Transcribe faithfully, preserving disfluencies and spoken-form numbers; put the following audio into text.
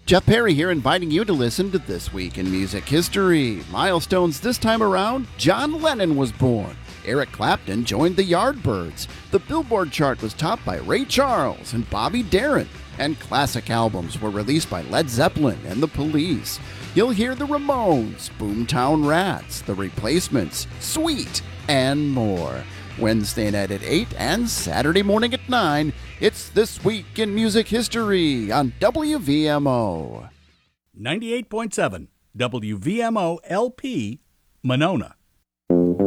Jeff Perry here, inviting you to listen to This Week in Music History. Milestones this time around: John Lennon was born. Eric Clapton joined the Yardbirds. The Billboard chart was topped by Ray Charles and Bobby Darin. And classic albums were released by Led Zeppelin and The Police. You'll hear the Ramones, Boomtown Rats, The Replacements, Sweet, and more. Wednesday night at eight and Saturday morning at nine, it's This Week in Music History on W V M O. ninety-eight point seven W V M O L P, Monona.